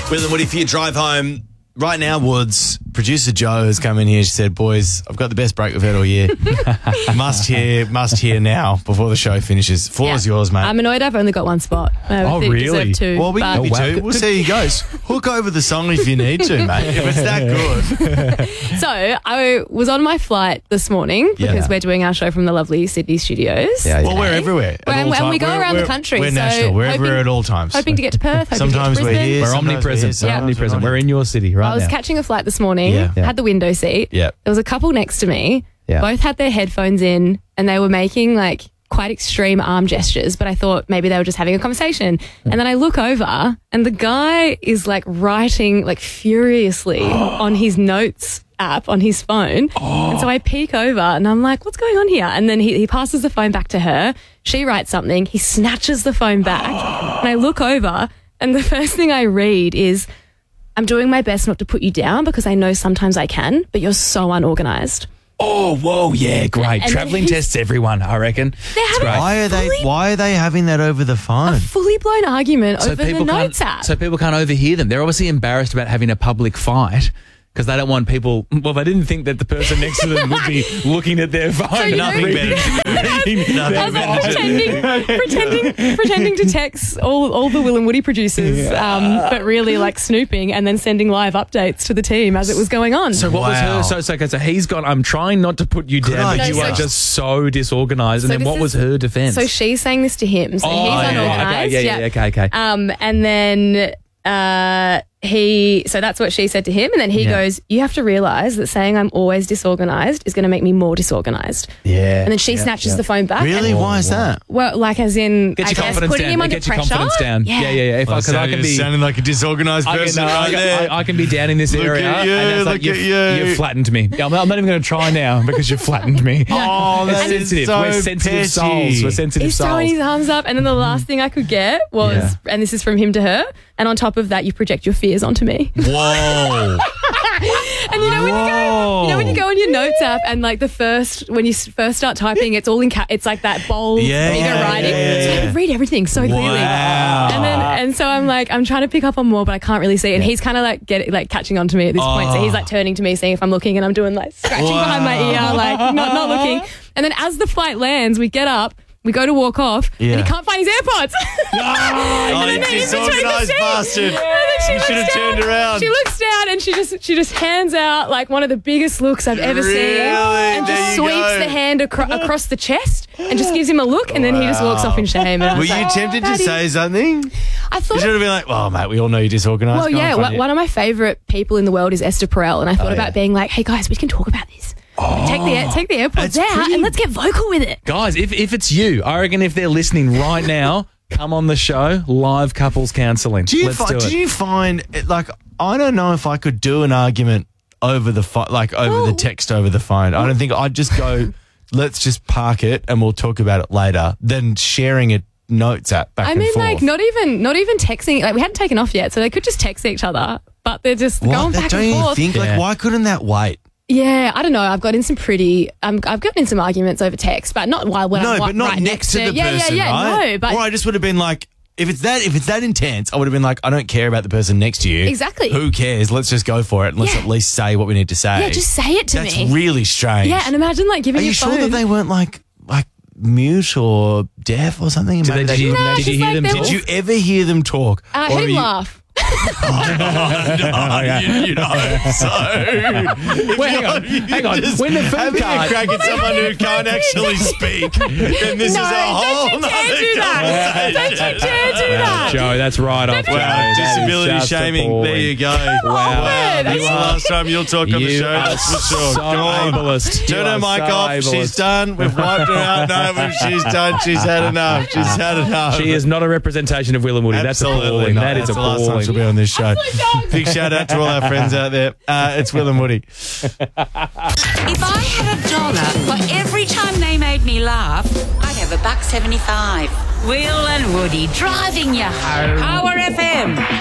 Will and Woody, for your drive home, right now, Woods, producer Jo has come in here. She said, boys, I've got the best break we've had all year. must hear now before the show finishes. Floor is yours, mate. I'm annoyed I've only got one spot. Really? Two, well, we can give you two. We'll see how you goes. Hook over the song if you need to, mate, if it's that good. So I was on my flight this morning because we're doing our show from the lovely Sydney studios. Well, we're everywhere. And we go around the country. We're national. We're everywhere at all times. Hoping to get to Perth. Sometimes we're here. We're omnipresent. We're omnipresent. We're in your city right now. I was catching a flight this morning, had the window seat. Yeah. There was a couple next to me. Yeah. Both had their headphones in and they were making like quite extreme arm gestures, but I thought maybe they were just having a conversation. And then I look over and the guy is like writing like furiously on his notes app on his phone. And so I peek over and I'm like, what's going on here? And then he passes the phone back to her. She writes something. He snatches the phone back and I look over and the first thing I read is, I'm doing my best not to put you down because I know sometimes I can, but you're so unorganised. Oh, whoa, yeah, great. And Travelling tests everyone, I reckon. They're having Why are they having that over the phone? a fully blown argument over the notes app. So people can't overhear them. They're obviously embarrassed about having a public fight because they don't want people. Well, they didn't think that the person next to them would be looking at their phone. Nothing better pretending to text all the Will and Woody producers, but really like snooping and then sending live updates to the team as it was going on. So what was her? So he's gone, I'm trying not to put you down, but you are just so disorganised. And then what was her defence? So she's saying this to him. So he's unorganised. Okay. And then so that's what she said to him, and then he goes, you have to realise that saying I'm always disorganised is going to make me more disorganised. Yeah. And then she snatches the phone back. Really? Why is that? Well, like as in, Get your I guess, confidence putting down. him under Get your pressure. confidence down. Yeah. Because I can be sounding like a disorganised person right there. I can be down in this area. At you, and that's like, look at you. You've flattened me. I'm not even going to try now because you've flattened me. Oh, that is sensitive. so We're sensitive petty. souls. We're sensitive He's souls. throwing his arms up, and then the last thing I could get was, and this is from him to her, and on top of that, you project your fears onto me. Whoa. And you know when you go on your notes app and like when you first start typing, it's all in it's like that bold bigger writing. So I could read everything so clearly. And so I'm like, I'm trying to pick up on more, but I can't really see. And he's kind of like catching on to me at this point. So he's like turning to me, seeing if I'm looking, and I'm doing like scratching behind my ear, like not looking. And then as the flight lands, we get up. We go to walk off, and he can't find his AirPods. You disorganised bastard. You should have turned around. She looks down and she just hands out like one of the biggest looks I've ever seen, and just sweeps the hand across the chest and just gives him a look, and then he just walks off in shame. And Were you tempted to say something? I thought you should have been like, "Well, mate, we all know you're disorganised." Well, yeah. One of my favourite people in the world is Esther Perel, and I thought about being like, "Hey guys, we can talk about this." Take the AirPods out and let's get vocal with it. Guys, if it's you, I reckon if they're listening right now, come on the show, live couples counselling. Do you find it, like, I don't know if I could do an argument over the the text over the phone. I don't think I'd just go, let's just park it and we'll talk about it later, than sharing it notes app back and forth. Like not even texting. Like we hadn't taken off yet, so they could just text each other, but they're just going back and forth. Don't you think, like, why couldn't that wait? Yeah, I don't know. I've gotten in some arguments over text, but not while when I'm not right next to the person, right? No, but or I just would have been like, if it's that intense, I would have been like, I don't care about the person next to you. Exactly. Who cares? Let's just go for it and let's at least say what we need to say. Yeah, just say it to me. That's really strange. Yeah, and imagine like giving Are you your phone. sure that they weren't like mute or deaf or something? Did you hear them? Did you ever hear them talk? I heard him laugh. So hang on. When the phone having a crack at someone who can't actually speak, then this is a whole other conversation. Don't you dare do that. Joe, that's right off. Wow, disability shaming. There you go. Wow. That's the last time you'll talk on the show. That's for sure. So ableist. Turn her mic off. She's done. We've wiped her out. No, she's done. She's had enough. She's had enough. She is not a representation of Will and Woody. That's appalling. That is appalling. She'll be on this show. Big shout out to all our friends out there. It's Will and Woody. If I had $1 for every time they made me laugh, I'd have $1.75. Will and Woody driving you home. Power FM.